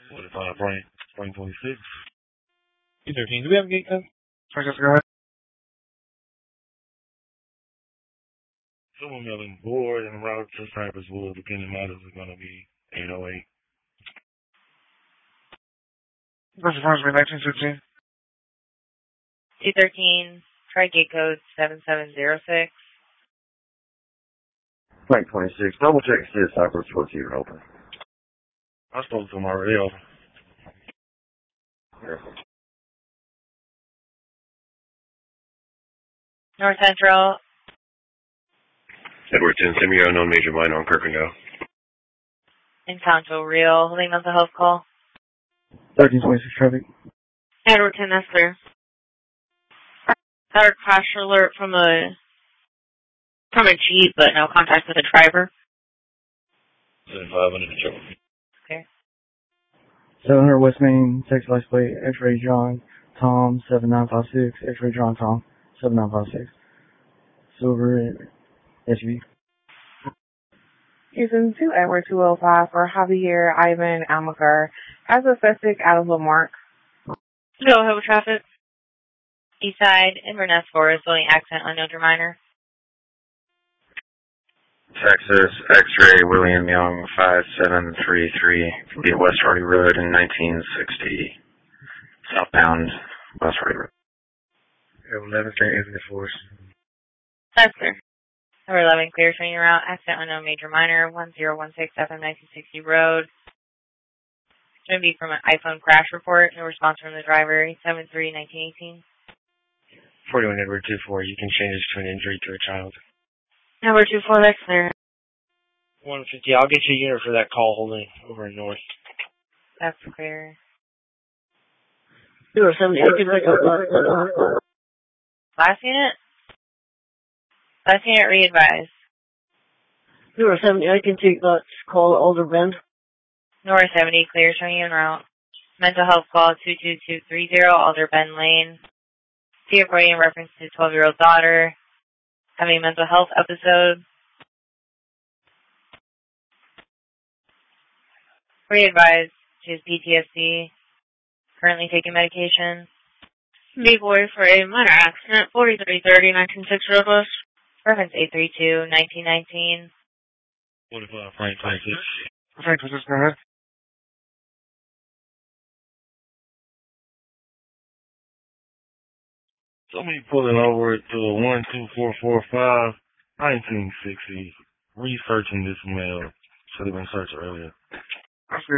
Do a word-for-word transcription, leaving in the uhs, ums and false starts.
forty-five, Frank, Frank twenty-six. two thirteen, do we have a gate code? Frank, let's go ahead. Someone yelling board and route to Cypress Wood. The beginning models is going to be eight oh eight. Versus Brunswick, nineteen sixteen. two thirteen, try gate code seven seven zero six. Frank twenty-six, double check to see if Cypress Wood's even open. I spoke to him already. Careful. North Central. Edwardton, send me your unknown major minor on Kirkendall. Encanto Real, holding mental health call. thirteen twenty-six traffic. Edwardton, that's clear. Got a crash alert from a from a Jeep, but no contact with the driver. seventy-five under control. Okay. seven hundred West Main, Texas license plate, X-ray John, Tom, seven nine five six, X-ray John, Tom, seven nine five six. Silver S U V. Houston two Edward two oh five for Javier Ivan Almacar. Has a suspect out of Lamarck. Go ahead with traffic. East side, Inverness Forest, loading accident, unknown minor. Texas, X-ray William Young, five seven three three, via West Hardy Road in nineteen sixty. Southbound West Hardy Road. eleven, Inverness Forest. That's clear. Number eleven, clear training route, accident, unknown major minor, one zero one six F M nineteen sixty road. It's going to be from an iPhone crash report. No response from the driver, seven three nineteen eighteen. forty-one Edward two four, you can change this to an injury to a child. Number two four, that's clear. one fifty, I'll get you a unit for that call holding over in North. That's clear. zero seven eight, Last unit? Last unit, re-advise. zero seven eight, I can take that call at Alder Bend. North seventy, clear, showing you en route. Mental health call two two two three zero, Alder Bend Lane. See reporting in reference to twelve-year-old daughter having a mental health episode. Re-advise, she has P T S D, currently taking medication. B-boy for a minor accident, forty-three thirty, nineteen six road west. Reference eight three two, nineteen nineteen. forty-five, Frank twenty-six. Frank, let's go ahead. Somebody pulling over to a one two four four five, nineteen sixty, researching this mail. Should have been searched earlier.